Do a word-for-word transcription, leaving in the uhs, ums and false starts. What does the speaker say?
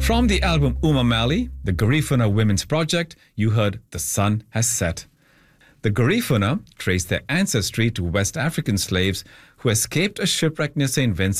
From the album Uma Mali, the Garifuna Women's Project, you heard The Sun Has Set. The Garifuna traced their ancestry to West African slaves who escaped a shipwreck near Saint Vincent